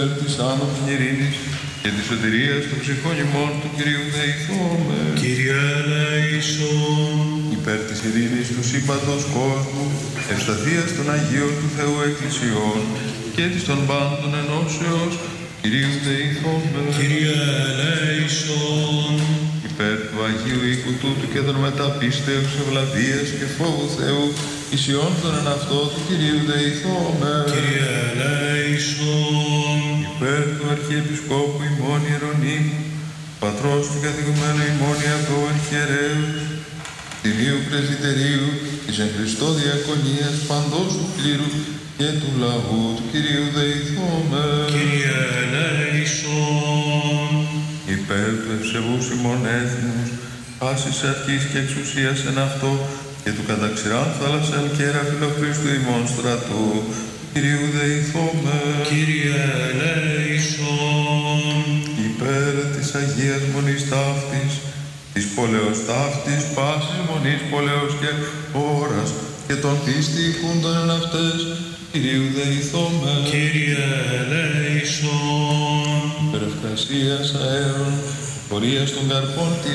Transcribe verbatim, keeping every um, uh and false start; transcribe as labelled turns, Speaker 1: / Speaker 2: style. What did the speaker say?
Speaker 1: της άνωθεν ειρήνης και της σωτηρίας των ψυχών ημών του Κυρίου δεηθώμε.
Speaker 2: Κύριε ελέησον.
Speaker 1: Υπέρ της ειρήνης του σύμπαντος κόσμου, ευσταθίας των Αγίων του Θεού Εκκλησιών και της των πάντων ενώσεως, Κυρίου δεηθώμε.
Speaker 2: Κύριε ελέησον.
Speaker 1: Υπέρ του Αγίου οίκου τούτου και των μεταπίστεως ευλαβίας και φόβου Θεού, ισιών των εν αυτό του Κυρίου δεηθώμε.
Speaker 2: Κύριε ελέησον.
Speaker 1: Υπέρ του Αρχιεπισκόπου ημών Ιερονύμου, Πατρός του καθηγουμένου ημών Ιακώβου Αρχιερέου, Τιμίου Πρεσβυτερίου της εν Χριστώ διακονίας παντός του κλήρου και του λαού του Κυρίου δεηθώμε.
Speaker 2: Κύριε ελέησον.
Speaker 1: Υπέρ του ευσεβούς ημών έθνους, πάσης αρχής και εξουσίας εν αυτό και του καταξηράν θάλασσαν και Ραφιλοχρίστου ημών στρατού, Κυρίου δεηθώμε.
Speaker 2: Κύριε ελέησον.
Speaker 1: Υπέρ της Αγίας Μονής Ταύτης, της Πολεως Ταύτης, πάσης Μονής Πολεως και ώρας και των πίστη οικούντων εν αυτές, Κυρίου δεηθώμε.
Speaker 2: Κύριε ελέησον.
Speaker 1: Υπερ ευκρασίας αέρων, πορείας των καρπών